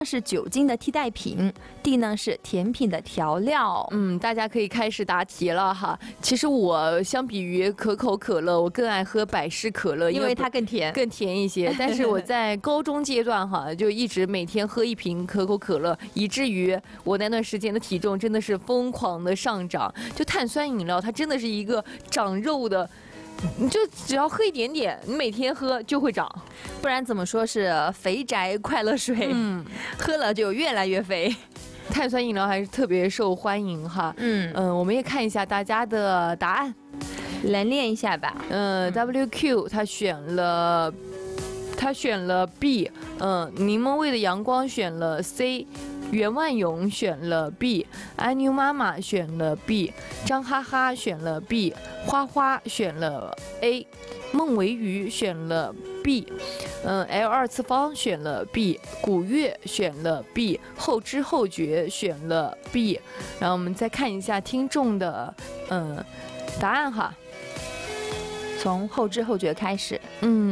是酒精的替代品 ，D 呢是甜品的调料。 大家可以开始答题了哈。其实我相比于可口可乐，我更爱喝百事可乐， 因为它更甜， 更甜一些。但是我在高中阶段哈，就一直每天喝1瓶可口可乐，以至于我那段时间的体重真的是疯狂的上涨。就碳酸饮料，它真的是一个长肉的。你就只要喝一点点，你每天喝就会长， 不然怎么说是肥宅快乐水？喝了就越来越肥。 碳酸饮料还是特别受欢迎哈。我们也看一下大家的答案， 来练一下吧。 WQ 他选了 B， 柠檬味的阳光选了 C。袁万勇选了 B， 安妞妈妈选了 B， 张哈哈选了 B， 花花选了 A， 孟维瑜选了 B，L2次方选了 B， 古月选了 B， 后知后觉选了 B。然后我们再看一下听众的答案哈， 从后知后觉开始。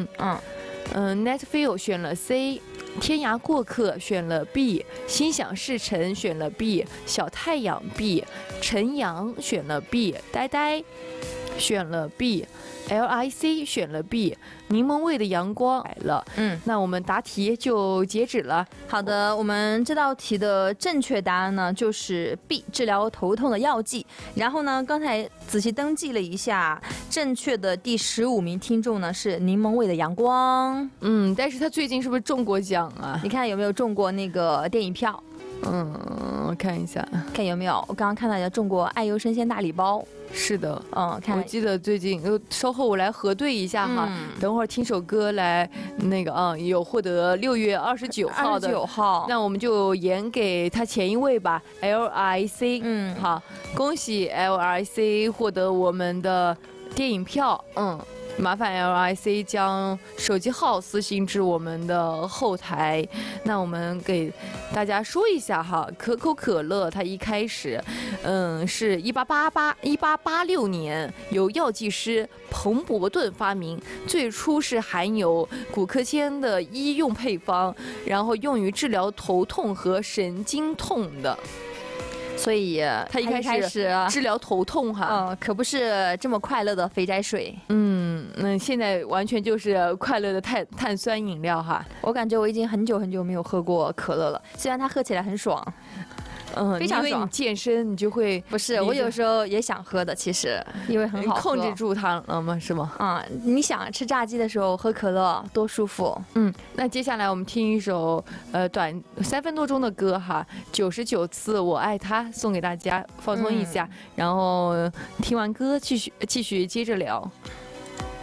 Netfeel 选了 C。天涯过客选了 B， 心想事成选了 B， 小太阳 B， 陈阳选了 B， 呆呆选了 B，LIC 选了 B， 柠檬味的阳光来了。那我们答题就截止了。 好的，我们这道题的正确答案呢就是 B， 治疗头痛的药剂。然后呢，刚才仔细登记了一下，正确的第15名听众呢是柠檬味的阳光。 但是他最近是不是中过奖啊？ 你看有没有中过那个电影票？ 我看一下， 看有没有。我刚刚看到有中过爱优生鲜大礼包。 是的， 看我记得最近，稍后我来核对一下哈。等会儿听首歌来那个有获得6月29号的，那我们就演给他前一位吧 ，LIC。好，恭喜 LIC 获得我们的电影票。麻烦 LIC 将手机号私信至我们的后台。那我们给大家说一下哈，可口可乐它一开始，是1886年由药剂师彭伯顿发明，最初是含有古柯酰的医用配方，然后用于治疗头痛和神经痛的。所以它一开始治疗头痛哈， 可不是这么快乐的肥宅水。 那现在完全就是快乐的碳酸饮料哈。 我感觉我已经很久没有喝过可乐了，虽然它喝起来很爽。非常爽。 因为你健身，你就会不是我有时候也想喝的，其实因为很好喝。 控制住它了吗？是吗？ 你想吃炸鸡的时候喝可乐多舒服。 那接下来我们听一首短3分多钟的歌哈，99次我爱他，送给大家放松一下，然后听完歌继续接着聊。